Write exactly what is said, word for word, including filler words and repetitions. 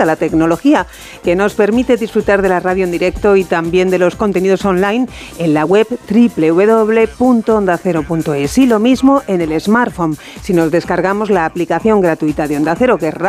facilita la tecnología, que nos permite disfrutar de la radio en directo y también de los contenidos online en la web doble u doble u doble u punto onda cero punto es y lo mismo en el smartphone. Si nos descargamos la aplicación gratuita de Onda Cero, que es